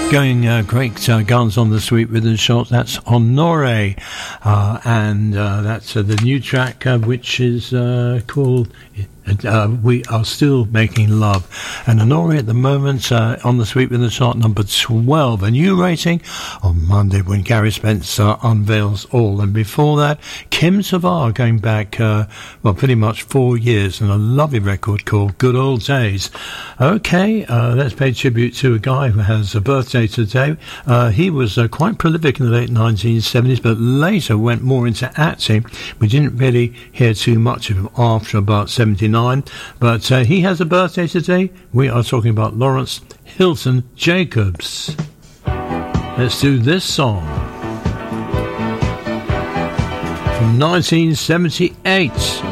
Going great guns on the Sweet Rhythm Shot. That's Honore, and that's the new track which is called We Are Still Making Love. And Honore at the moment on the Sweet Rhythm Shot, number 12, a new rating on Monday when Gary Spencer unveils all. And before that, Kim Savar, going back pretty much 4 years, and a lovely record called Good Old Days. Okay, let's pay tribute to a guy who has a birthday today. He was quite prolific in the late 1970s, but later went more into acting. We didn't really hear too much of him after about 79, but he has a birthday today. We are talking about Lawrence Hilton Jacobs. Let's do this song from 1978.